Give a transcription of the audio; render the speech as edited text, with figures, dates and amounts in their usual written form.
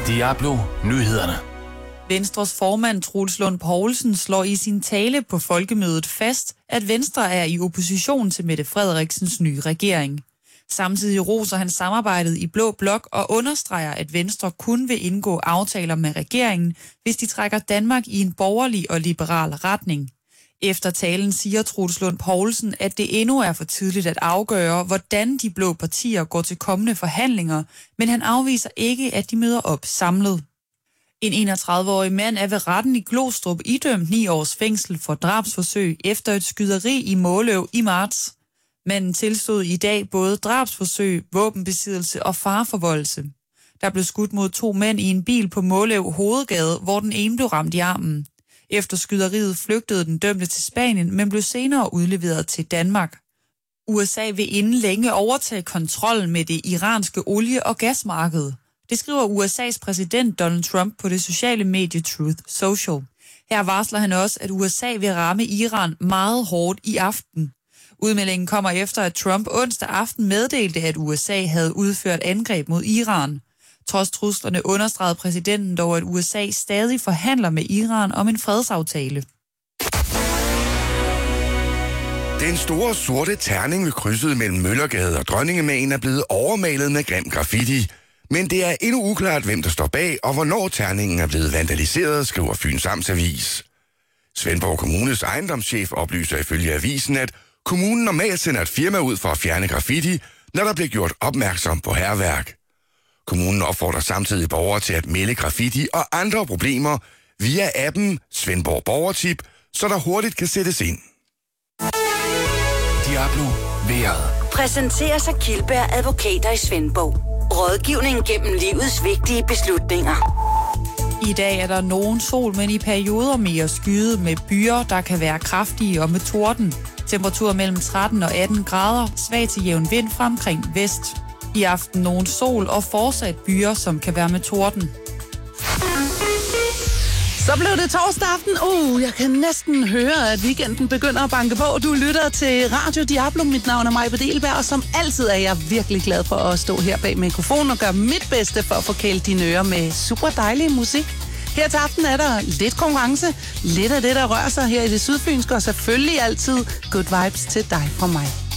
Diablo Nyhederne. Venstres formand Troels Lund Poulsen slår i sin tale på folkemødet fast, at Venstre er i opposition til Mette Frederiksens nye regering. Samtidig roser han samarbejdet i Blå Blok og understreger, at Venstre kun vil indgå aftaler med regeringen, hvis de trækker Danmark i en borgerlig og liberal retning. Efter talen siger Troels Lund Poulsen, at det endnu er for tidligt at afgøre, hvordan de blå partier går til kommende forhandlinger, men han afviser ikke, at de møder op samlet. En 31-årig mand er ved retten i Glostrup idømt 9 års fængsel for drabsforsøg efter et skyderi i Måløv i marts. Manden tilstod i dag både drabsforsøg, våbenbesiddelse og fareforvoldelse. Der blev skudt mod 2 mænd i en bil på Måløv Hovedgade, hvor den ene blev ramt i armen. Efter skyderiet flygtede den dømte til Spanien, men blev senere udleveret til Danmark. USA vil inden længe overtage kontrollen med det iranske olie- og gasmarked. Det skriver USA's præsident Donald Trump på det sociale medie Truth Social. Her varsler han også, at USA vil ramme Iran meget hårdt i aften. Udmeldingen kommer efter, at Trump onsdag aften meddelte, at USA havde udført angreb mod Iran. Trods truslerne understregede præsidenten dog, at USA stadig forhandler med Iran om en fredsaftale. Den store sorte terning ved krydset mellem Møllergade og Dronningemagen er blevet overmalet med grim graffiti. Men det er endnu uklart, hvem der står bag, og hvornår terningen er blevet vandaliseret, skriver Fyns Amtsavis. Svendborg Kommunes ejendomschef oplyser ifølge avisen, at kommunen normalt sender et firma ud for at fjerne graffiti, når der bliver gjort opmærksom på hærværk. Kommunen opfordrer samtidig borgere til at melde graffiti og andre problemer via appen Svendborg Borgertip, så der hurtigt kan sættes ind. Diablo Vejret. Præsenterer sig Kildberg Advokater i Svendborg. Rådgivning gennem livets vigtige beslutninger. I dag er der nogen sol, men i perioder mere skyet med byer, der kan være kraftige og med torden. Temperatur mellem 13 og 18 grader, svag til jævn vind fra omkring vest. I aften nogen sol og fortsat byer, som kan være med torden. Så blev det torsdag aften. Jeg kan næsten høre, at weekenden begynder at banke på. Du lytter til Radio Diablo. Mit navn er Maja Bedelberg, og som altid er jeg virkelig glad for at stå her bag mikrofonen og gøre mit bedste for at forkæle dine ører med super dejlig musik. Her til aften er der lidt konkurrence, lidt af det, der rører sig her i det sydfynske, og selvfølgelig altid good vibes til dig fra mig.